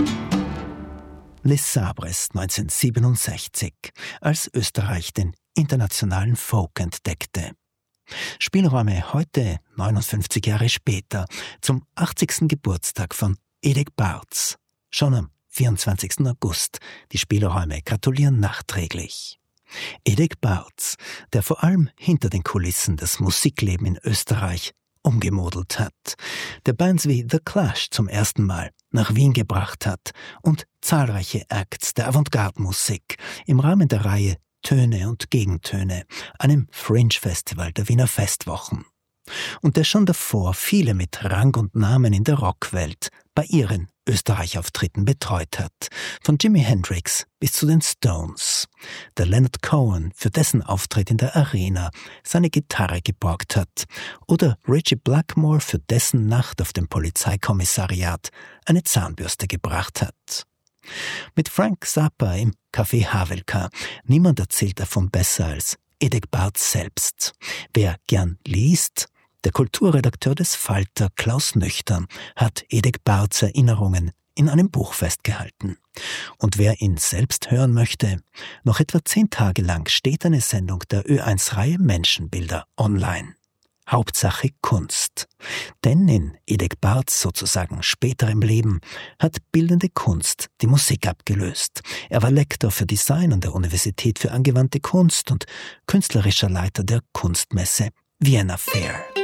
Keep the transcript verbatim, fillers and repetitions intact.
Les Sabres neunzehnhundertsiebenundsechzig, als Österreich den internationalen Folk entdeckte. Spielräume heute, neunundfünfzig Jahre später, zum achtzigsten Geburtstag von Edek Barz. Schon am vierundzwanzigsten August. Die Spielräume gratulieren nachträglich. Edek Barz, der vor allem hinter den Kulissen das Musikleben in Österreich umgemodelt hat, der Bands wie The Clash zum ersten Mal nach Wien gebracht hat und zahlreiche Acts der Avantgarde-Musik im Rahmen der Reihe Töne und Gegentöne, einem Fringe-Festival der Wiener Festwochen. Und der schon davor viele mit Rang und Namen in der Rockwelt bei ihren Österreich-Auftritten betreut hat, von Jimi Hendrix bis zu den Stones. Der Leonard Cohen, für dessen Auftritt in der Arena seine Gitarre geborgt hat, oder Ritchie Blackmore, für dessen Nacht auf dem Polizeikommissariat eine Zahnbürste gebracht hat. Mit Frank Zappa im Café Havelka, niemand erzählt davon besser als Edek Barz selbst. Wer gern liest, der Kulturredakteur des Falter, Klaus Nüchtern, hat Edek Barz Erinnerungen in einem Buch festgehalten. Und wer ihn selbst hören möchte, noch etwa zehn Tage lang steht eine Sendung der Ö eins Reihe Menschenbilder online. Hauptsache Kunst. Denn in Edek Barz sozusagen späterem Leben hat bildende Kunst die Musik abgelöst. Er war Lektor für Design an der Universität für angewandte Kunst und künstlerischer Leiter der Kunstmesse Vienna Fair.